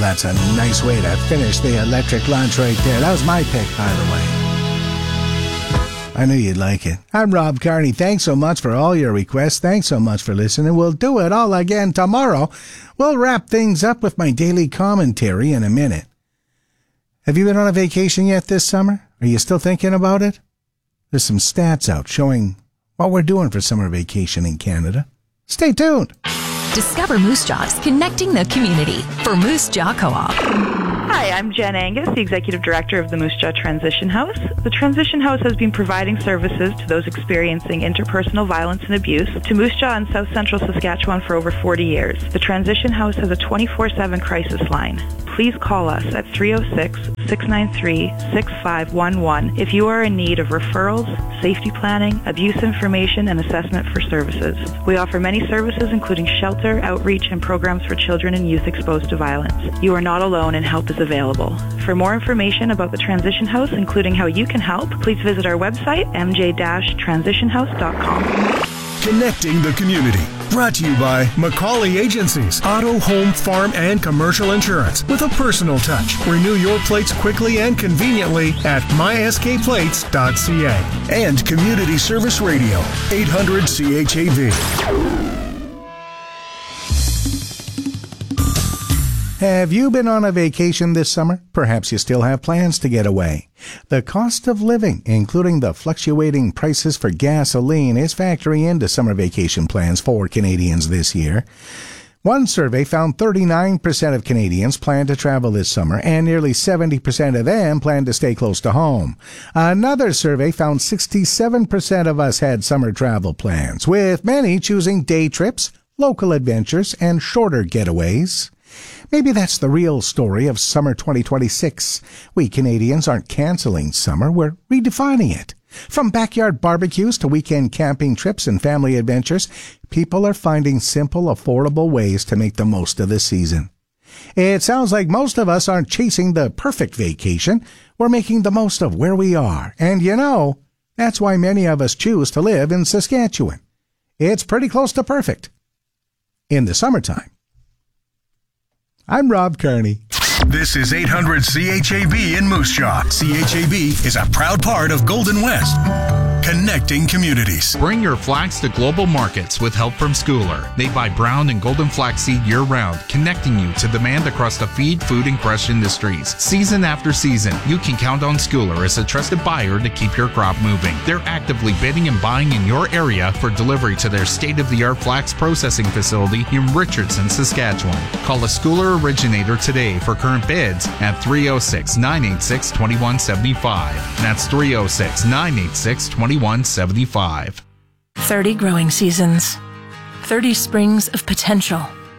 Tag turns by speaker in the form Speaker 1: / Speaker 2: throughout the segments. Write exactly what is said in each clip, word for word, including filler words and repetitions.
Speaker 1: that's a nice way to finish the electric lunch right there. That was my pick, by the way. I knew you'd like it. I'm Rob Carney. Thanks so much for all your requests. Thanks so much for listening. We'll do it all again tomorrow. We'll wrap things up with my daily commentary in a minute. Have you been on a vacation yet this summer? Are you still thinking about it? There's some stats out showing what we're doing for summer vacation in Canada. Stay tuned.
Speaker 2: Discover Moose Jaw's connecting the community for Moose Jaw Co-op.
Speaker 3: Hi, I'm Jen Angus, the Executive Director of the Moose Jaw Transition House. The Transition House has been providing services to those experiencing interpersonal violence and abuse to Moose Jaw and South Central Saskatchewan for over forty years. The Transition House has a twenty-four seven crisis line. Please call us at three oh six, six nine three, six five one one if you are in need of referrals, safety planning, abuse information, and assessment for services. We offer many services including shelter, outreach, and programs for children and youth exposed to violence. You are not alone and help is available. For more information about the Transition House, including how you can help, please visit our website, m j dash transition house dot com.
Speaker 4: Connecting the community. Brought to you by Macaulay Agencies. Auto, home, farm, and commercial insurance with a personal touch. Renew your plates quickly and conveniently at my s k plates dot c a. And Community Service Radio, eight hundred C H A V.
Speaker 1: Have you been on a vacation this summer? Perhaps you still have plans to get away. The cost of living, including the fluctuating prices for gasoline, is factoring into summer vacation plans for Canadians this year. One survey found thirty-nine percent of Canadians plan to travel this summer, and nearly seventy percent of them plan to stay close to home. Another survey found sixty-seven percent of us had summer travel plans, with many choosing day trips, local adventures, and shorter getaways. Maybe that's the real story of summer twenty twenty-six. We Canadians aren't canceling summer, we're redefining it. From backyard barbecues to weekend camping trips and family adventures, people are finding simple, affordable ways to make the most of the season. It sounds like most of us aren't chasing the perfect vacation. We're making the most of where we are. And you know, that's why many of us choose to live in Saskatchewan. It's pretty close to perfect in the summertime. I'm Rob Carney.
Speaker 4: This is eight hundred C H A B in Moose Jaw. C H A B is a proud part of Golden West. Connecting communities.
Speaker 5: Bring your flax to global markets with help from Schooler. They buy brown and golden flaxseed year-round, connecting you to demand across the feed, food, and crush industries. Season after season, you can count on Schooler as a trusted buyer to keep your crop moving. They're actively bidding and buying in your area for delivery to their state-of-the-art flax processing facility in Richardson, Saskatchewan. Call a Schooler originator today for current bids at three oh six, nine eight six, two one seven five. That's three oh six, nine eight six, two one seven five.
Speaker 6: thirty growing seasons. thirty springs of potential.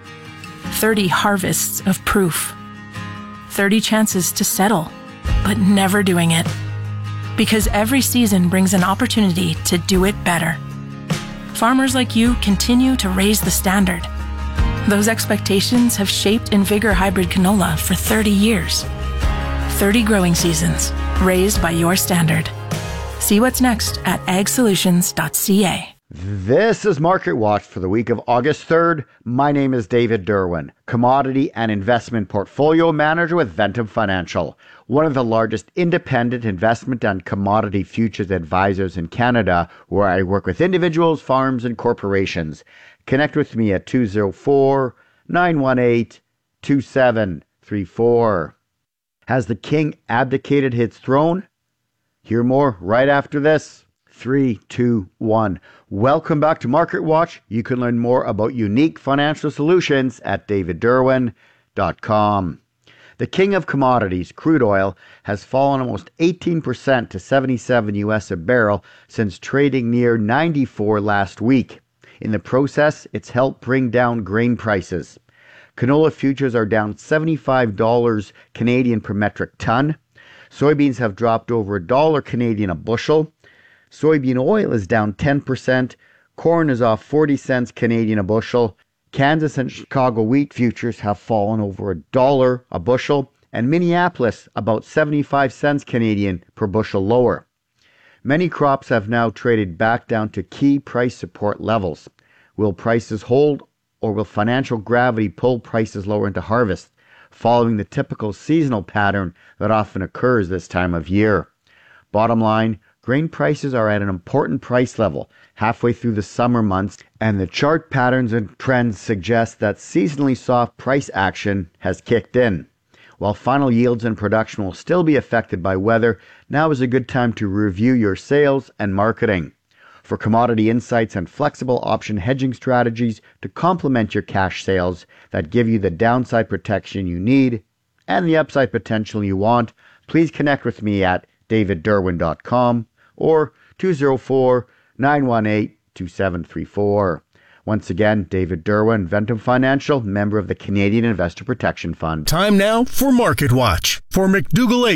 Speaker 6: thirty harvests of proof. thirty chances to settle, but never doing it. Because every season brings an opportunity to do it better. Farmers like you continue to raise the standard. Those expectations have shaped Invigor Hybrid Canola for thirty years. thirty growing seasons, raised by your standard. See what's next at ag solutions dot c a.
Speaker 7: This is Market Watch for the week of August third. My name is David Derwin, Commodity and Investment Portfolio Manager with Ventum Financial, one of the largest independent investment and commodity futures advisors in Canada, where I work with individuals, farms, and corporations. Connect with me at two oh four, nine one eight, two seven three four. Has the king abdicated his throne? Hear more right after this. Three, two, one. Welcome back to Market Watch. You can learn more about unique financial solutions at david derwin dot com. The king of commodities, crude oil, has fallen almost eighteen percent to seventy-seven U S a barrel since trading near ninety-four last week. In the process, it's helped bring down grain prices. Canola futures are down seventy-five dollars Canadian per metric ton. Soybeans have dropped over a dollar Canadian a bushel. Soybean oil is down ten percent. Corn is off forty cents Canadian a bushel. Kansas and Chicago wheat futures have fallen over a dollar a bushel. And Minneapolis about seventy-five cents Canadian per bushel lower. Many crops have now traded back down to key price support levels. Will prices hold, or will financial gravity pull prices lower into harvest? following the typical seasonal pattern that often occurs this time of year. Bottom line, grain prices are at an important price level halfway through the summer months, and the chart patterns and trends suggest that seasonally soft price action has kicked in. While final yields and production will still be affected by weather, now is a good time to review your sales and marketing. For commodity insights and flexible option hedging strategies to complement your cash sales that give you the downside protection you need and the upside potential you want, please connect with me at david derwin dot com or two oh four, nine one eight, two seven three four. Once again, David Derwin, Ventum Financial, member of the Canadian Investor Protection Fund.
Speaker 4: Time now for Market Watch for McDougall